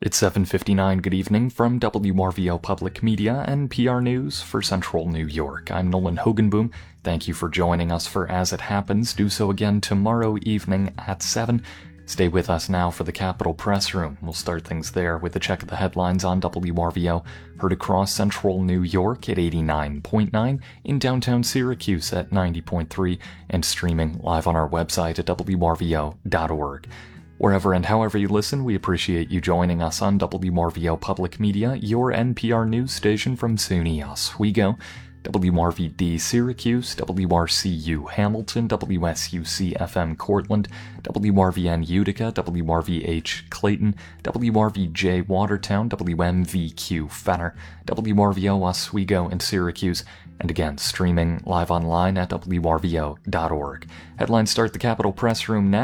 It's 7:59. Good evening from WRVO Public Media and PR News for Central New York. I'm Nolan Hogenboom. Thank you for joining us for As It Happens. Do so again tomorrow evening at 7. Stay with us now for the Capitol Press Room. We'll start things there with a check of the headlines on WRVO, heard across Central New York at 89.9, in downtown Syracuse at 90.3, and streaming live on our website at wrvo.org. Wherever and however you listen, we appreciate you joining us on WRVO Public Media, your NPR news station from SUNY Oswego, WRVD Syracuse, WRCU Hamilton, WSUC-FM Cortland, WRVN Utica, WRVH Clayton, WRVJ Watertown, WMVQ Fenner, WRVO Oswego and Syracuse, and again, streaming live online at wrvo.org. Headlines start the Capitol Press Room now.